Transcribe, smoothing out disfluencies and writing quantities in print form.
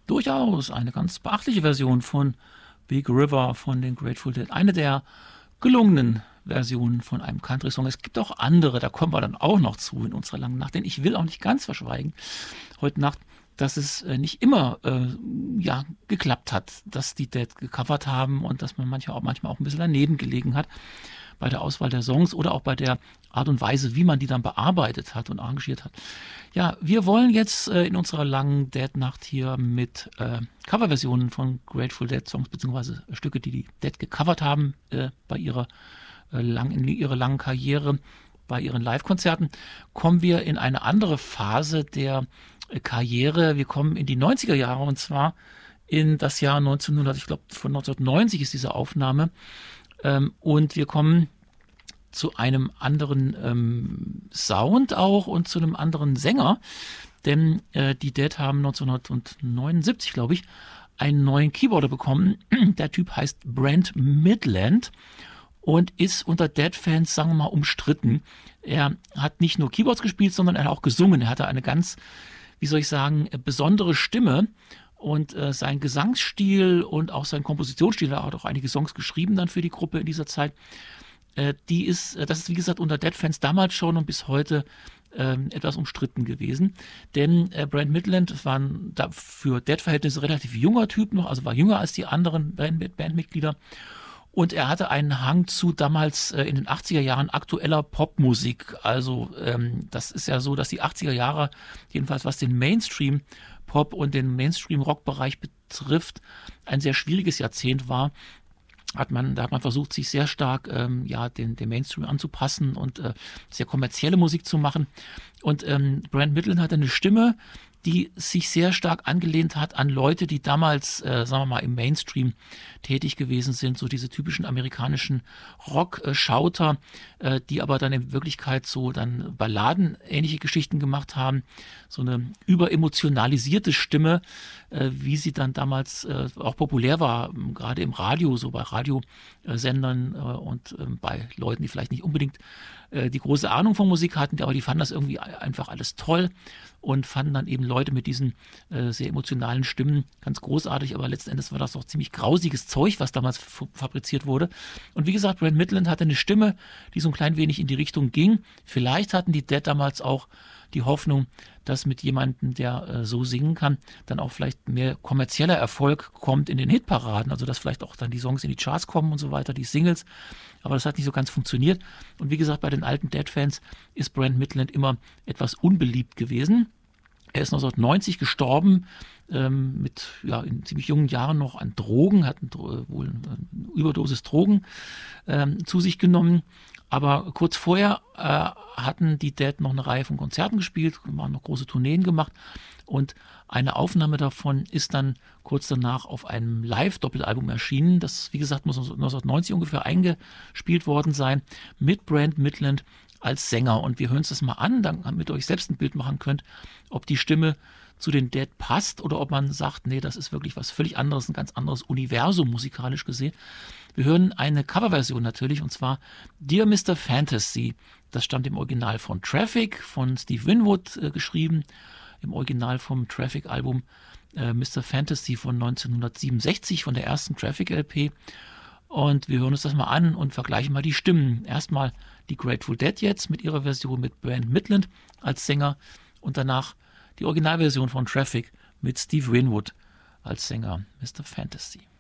durchaus eine ganz beachtliche Version von Big River von den Grateful Dead. Eine der gelungenen Versionen von einem Country-Song. Es gibt auch andere, da kommen wir dann auch noch zu in unserer langen Nacht, denn ich will auch nicht ganz verschweigen heute Nacht, dass es nicht immer geklappt hat, dass die Dead gecovert haben und dass man manchmal auch ein bisschen daneben gelegen hat bei der Auswahl der Songs oder auch bei der Art und Weise, wie man die dann bearbeitet hat und arrangiert hat. Ja, wir wollen jetzt in unserer langen Dead-Nacht hier mit Coverversionen von Grateful Dead Songs beziehungsweise Stücke, die die Dead gecovert haben bei ihrer langen Karriere, bei ihren Live-Konzerten, kommen wir in eine andere Phase der Karriere. Wir kommen in die 90er Jahre und zwar in das Jahr 1900, ich glaube von 1990 ist diese Aufnahme. Und wir kommen zu einem anderen Sound auch und zu einem anderen Sänger, denn die Dead haben 1979, glaube ich, einen neuen Keyboarder bekommen. Der Typ heißt Brent Midland und ist unter Dead-Fans, sagen wir mal, umstritten. Er hat nicht nur Keyboards gespielt, sondern er hat auch gesungen. Er hatte eine ganz, wie soll ich sagen, besondere Stimme. Und sein Gesangsstil und auch sein Kompositionsstil, er hat auch einige Songs geschrieben dann für die Gruppe in dieser Zeit, das ist wie gesagt unter Dead-Fans damals schon und bis heute etwas umstritten gewesen. Denn Brent Midland war für Dead-Verhältnisse relativ junger Typ noch, also war jünger als die anderen Bandmitglieder. Und er hatte einen Hang zu damals in den 80er Jahren aktueller Popmusik. Also das ist ja so, dass die 80er Jahre, jedenfalls was den Mainstream-Pop und den Mainstream-Rock-Bereich betrifft, ein sehr schwieriges Jahrzehnt war. Da hat man versucht, sich sehr stark dem Mainstream anzupassen und sehr kommerzielle Musik zu machen. Und Brent Midland hatte eine Stimme, die sich sehr stark angelehnt hat an Leute, die damals, sagen wir mal, im Mainstream tätig gewesen sind, so diese typischen amerikanischen Rock-Schauter, die aber dann in Wirklichkeit so dann balladenähnliche Geschichten gemacht haben, so eine überemotionalisierte Stimme, wie sie dann damals auch populär war, gerade im Radio, so bei Radiosendern und bei Leuten, die vielleicht nicht unbedingt die große Ahnung von Musik hatten, aber die fanden das irgendwie einfach alles toll und fanden dann eben Leute mit diesen sehr emotionalen Stimmen ganz großartig, aber letzten Endes war das doch ziemlich grausiges Zeug, was damals fabriziert wurde. Und wie gesagt, Brent Midland hatte eine Stimme, die so ein klein wenig in die Richtung ging. Vielleicht hatten die Dead damals auch die Hoffnung, dass mit jemandem, der so singen kann, dann auch vielleicht mehr kommerzieller Erfolg kommt in den Hitparaden, also dass vielleicht auch dann die Songs in die Charts kommen und so weiter, die Singles, aber das hat nicht so ganz funktioniert. Und wie gesagt, bei den alten Dead-Fans ist Brent Midland immer etwas unbeliebt gewesen. Er ist 1990 gestorben, in ziemlich jungen Jahren noch an Drogen, hat wohl eine Überdosis Drogen zu sich genommen. Aber kurz vorher hatten die Dead noch eine Reihe von Konzerten gespielt, haben noch große Tourneen gemacht und eine Aufnahme davon ist dann kurz danach auf einem Live-Doppelalbum erschienen. Das, wie gesagt, muss 1990 ungefähr eingespielt worden sein mit Brent Midland als Sänger. Und wir hören uns das mal an, damit ihr euch selbst ein Bild machen könnt, ob die Stimme zu den Dead passt oder ob man sagt, nee, das ist wirklich was völlig anderes, ein ganz anderes Universum musikalisch gesehen. Wir hören eine Coverversion natürlich, und zwar Dear Mr. Fantasy. Das stammt im Original von Traffic, von Steve Winwood geschrieben, im Original vom Traffic-Album Mr. Fantasy von 1967, von der ersten Traffic-LP. Und wir hören uns das mal an und vergleichen mal die Stimmen. Erstmal die Grateful Dead jetzt mit ihrer Version mit Brent Midland als Sänger und danach die Originalversion von Traffic mit Steve Winwood als Sänger, Mr. Fantasy.